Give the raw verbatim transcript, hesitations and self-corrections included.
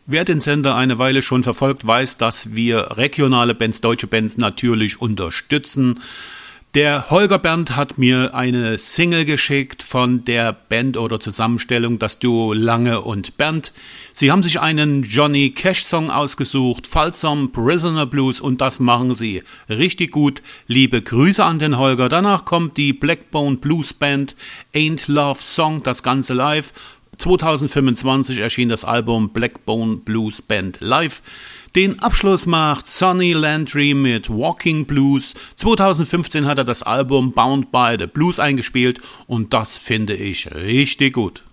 Wer den Sender eine Weile schon verfolgt, weiß, dass wir regionale Bands, deutsche Bands natürlich unterstützen. Der Holger Bernd hat mir eine Single geschickt von der Band oder Zusammenstellung, das Duo Lange und Bernd. Sie haben sich einen Johnny Cash Song ausgesucht, Folsom Prisoner Blues, und das machen sie richtig gut. Liebe Grüße an den Holger. Danach kommt die Blackbone Blues Band, Ain't Love Song, das Ganze live. zwanzig fünfundzwanzig erschien das Album Blackbone Blues Band Live. Den Abschluss macht Sonny Landry mit Walking Blues. zwanzig fünfzehn hat er das Album Bound by the Blues eingespielt und das finde ich richtig gut.